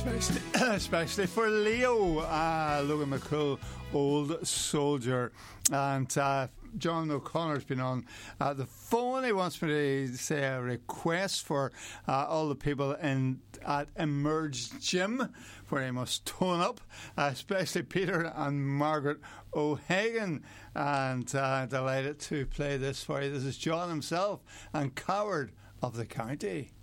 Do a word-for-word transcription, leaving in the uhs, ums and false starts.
especially, especially for Leo, uh, Logan McCool, Old Soldier. And uh, John O'Connor's been on uh, the phone. He wants me to say a request for uh, all the people in at Emerge Gym, where he must tone up, uh, especially Peter and Margaret O'Hagan. And uh, delighted to play this for you. This is John himself and Coward of the County.